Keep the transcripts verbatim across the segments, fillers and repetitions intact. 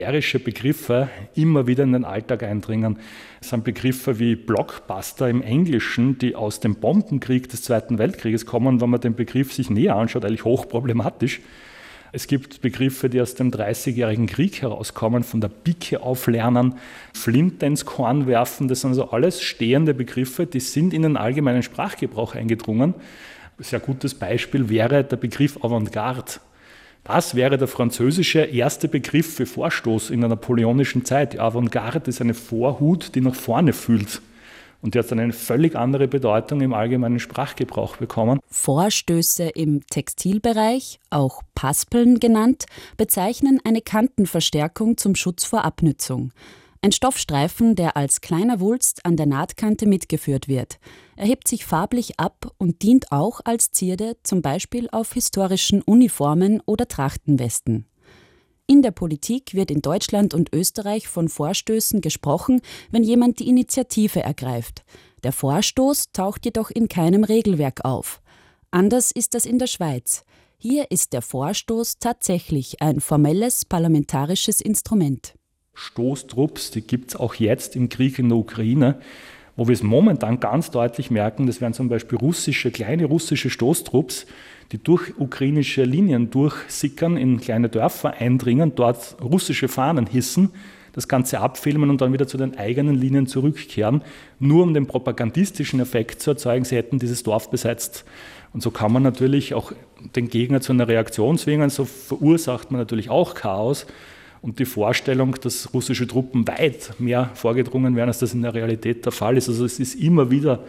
militärische Begriffe immer wieder in den Alltag eindringen. Es sind Begriffe wie Blockbuster im Englischen, die aus dem Bombenkrieg des Zweiten Weltkrieges kommen, wenn man den Begriff sich näher anschaut, eigentlich hochproblematisch. Es gibt Begriffe, die aus dem dreißigjährigen Krieg herauskommen, von der Pike auflernen, Flinte ins Korn werfen. Das sind also alles stehende Begriffe, die sind in den allgemeinen Sprachgebrauch eingedrungen. Ein sehr gutes Beispiel wäre der Begriff Avantgarde. Das wäre der französische erste Begriff für Vorstoß in der napoleonischen Zeit. Die Avantgarde ist eine Vorhut, die nach vorne fühlt. Und die hat dann eine völlig andere Bedeutung im allgemeinen Sprachgebrauch bekommen. Vorstöße im Textilbereich, auch Paspeln genannt, bezeichnen eine Kantenverstärkung zum Schutz vor Abnützung. Ein Stoffstreifen, der als kleiner Wulst an der Nahtkante mitgeführt wird. Er hebt sich farblich ab und dient auch als Zierde, zum Beispiel auf historischen Uniformen oder Trachtenwesten. In der Politik wird in Deutschland und Österreich von Vorstößen gesprochen, wenn jemand die Initiative ergreift. Der Vorstoß taucht jedoch in keinem Regelwerk auf. Anders ist das in der Schweiz. Hier ist der Vorstoß tatsächlich ein formelles parlamentarisches Instrument. Stoßtrupps, die gibt es auch jetzt im Krieg in der Ukraine, wo wir es momentan ganz deutlich merken, das wären zum Beispiel russische, kleine russische Stoßtrupps, die durch ukrainische Linien durchsickern, in kleine Dörfer eindringen, dort russische Fahnen hissen, das Ganze abfilmen und dann wieder zu den eigenen Linien zurückkehren, nur um den propagandistischen Effekt zu erzeugen, sie hätten dieses Dorf besetzt. Und so kann man natürlich auch den Gegner zu einer Reaktion zwingen, so verursacht man natürlich auch Chaos. Und die Vorstellung, dass russische Truppen weit mehr vorgedrungen werden, als das in der Realität der Fall ist. Also es ist immer wieder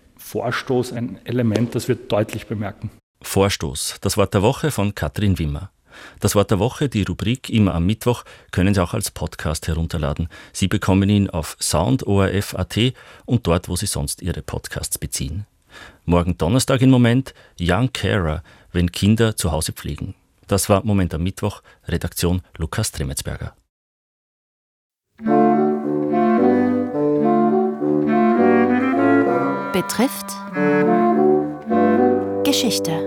Vorstoß ein Element, das wir deutlich bemerken. Vorstoß, das Wort der Woche von Katrin Wimmer. Das Wort der Woche, die Rubrik immer am Mittwoch, können Sie auch als Podcast herunterladen. Sie bekommen ihn auf sound punkt o r f punkt a t und dort, wo Sie sonst Ihre Podcasts beziehen. Morgen Donnerstag im Moment Young Carer, wenn Kinder zu Hause pflegen. Das war Moment am Mittwoch, Redaktion Lukas Tremetsberger. Betrifft Geschichte.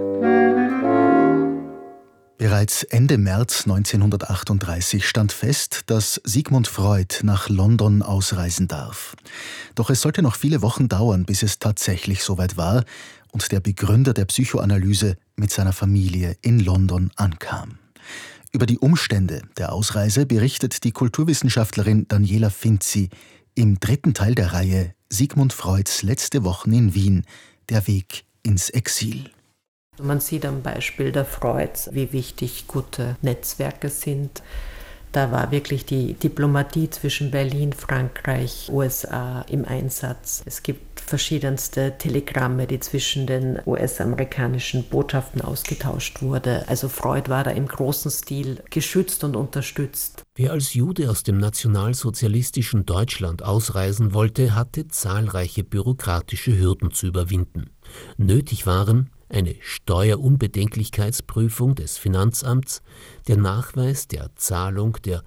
Bereits Ende März neunzehnhundertachtunddreißig stand fest, dass Sigmund Freud nach London ausreisen darf. Doch es sollte noch viele Wochen dauern, bis es tatsächlich soweit war und der Begründer der Psychoanalyse mit seiner Familie in London ankam. Über die Umstände der Ausreise berichtet die Kulturwissenschaftlerin Daniela Finzi im dritten Teil der Reihe Sigmund Freuds letzte Wochen in Wien, der Weg ins Exil. Man sieht am Beispiel der Freuds, wie wichtig gute Netzwerke sind. Da war wirklich die Diplomatie zwischen Berlin, Frankreich, U S A im Einsatz. Es gibt verschiedenste Telegramme, die zwischen den U S-amerikanischen Botschaften ausgetauscht wurden. Also Freud war da im großen Stil geschützt und unterstützt. Wer als Jude aus dem nationalsozialistischen Deutschland ausreisen wollte, hatte zahlreiche bürokratische Hürden zu überwinden. Nötig waren eine Steuerunbedenklichkeitsprüfung des Finanzamts, der Nachweis der Zahlung der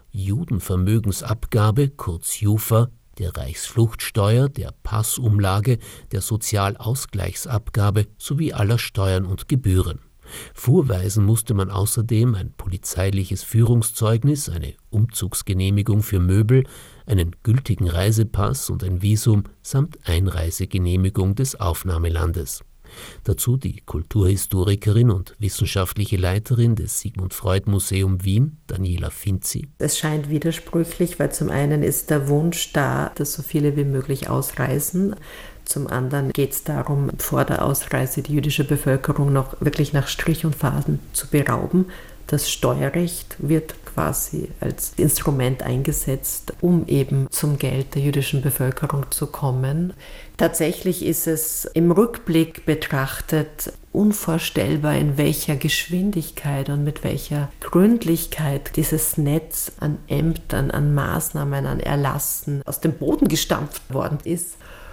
Judenvermögensabgabe, kurz Jufa, der Reichsfluchtsteuer, der Passumlage, der Sozialausgleichsabgabe sowie aller Steuern und Gebühren. Vorweisen musste man außerdem ein polizeiliches Führungszeugnis, eine Umzugsgenehmigung für Möbel, einen gültigen Reisepass und ein Visum samt Einreisegenehmigung des Aufnahmelandes. Dazu die Kulturhistorikerin und wissenschaftliche Leiterin des Sigmund Freud Museum Wien, Daniela Finzi. Es scheint widersprüchlich, weil zum einen ist der Wunsch da, dass so viele wie möglich ausreisen. Zum anderen geht es darum, vor der Ausreise die jüdische Bevölkerung noch wirklich nach Strich und Faden zu berauben. Das Steuerrecht wird quasi als Instrument eingesetzt, um eben zum Geld der jüdischen Bevölkerung zu kommen. Tatsächlich ist es im Rückblick betrachtet unvorstellbar, in welcher Geschwindigkeit und mit welcher Gründlichkeit dieses Netz an Ämtern, an Maßnahmen, an Erlassen aus dem Boden gestampft worden ist,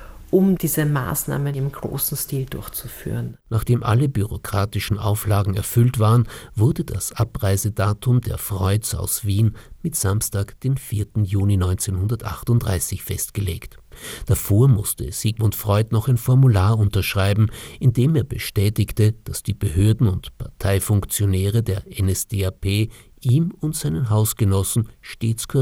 um diese Maßnahmen im großen Stil durchzuführen. Nachdem alle bürokratischen Auflagen erfüllt waren, wurde das Abreisedatum der Freuds aus Wien mit Samstag, den vierten Juni neunzehnhundertachtunddreißig festgelegt. Davor musste Sigmund Freud noch ein Formular unterschreiben, in dem er bestätigte, dass die Behörden und Parteifunktionäre der N S D A P ihm und seinen Hausgenossen stets korrekt